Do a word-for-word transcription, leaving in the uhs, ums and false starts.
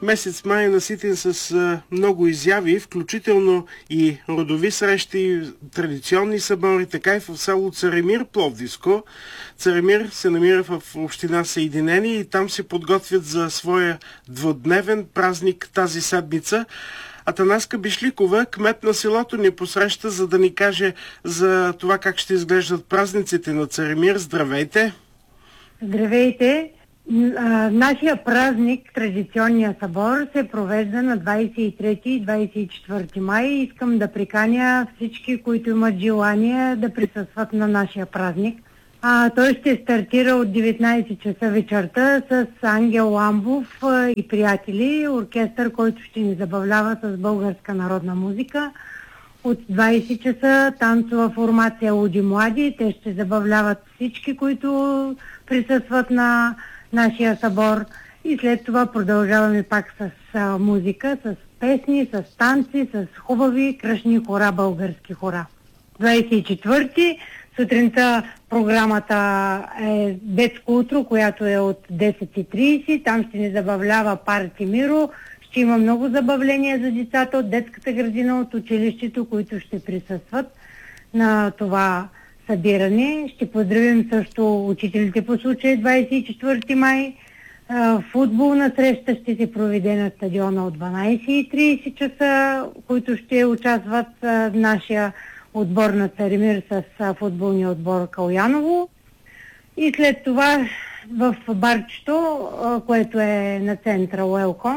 месец май е наситен с а, много изяви, включително и родови срещи, традиционни събори, така и в село Царемир, Пловдивско. Царемир се намира в община Съединение и там се подготвят за своя двудневен празник тази седмица. Атанаска Бишликова, кмет на селото, ни посреща, за да ни каже за това как ще изглеждат празниците на Царемир. Здравейте! Здравейте! Нашия празник, традиционния събор, се провежда на двадесет и трети и двадесет и четвърти май. Искам да приканя всички, които имат желание да присъстват на нашия празник. А, той ще стартира от деветнадесет часа вечерта с Ангел Ламбов и приятели, оркестър, който ще ни забавлява с българска народна музика. От двадесет часа танцова формация Луди Млади. Те ще забавляват всички, които присъстват на нашия събор. И след това продължаваме пак с а, музика, с песни, с танци, с хубави кръшни хора, български хора. двадесет и четвърти сутринта програмата е детско утро, която е от десет и тридесет. Там ще ни забавлява Парти Миро. Ще има много забавления за децата от детската градина, от училището, които ще присъстват на това събиране. Ще поздравим също учителите по случая двадесет и четвърти май. Футболна среща ще се проведе на стадиона от дванадесет и тридесет часа, които ще участват в нашия отбор на Царемир с футболния отбор Калуяново. И след това в барчето, което е на центъра Уелком,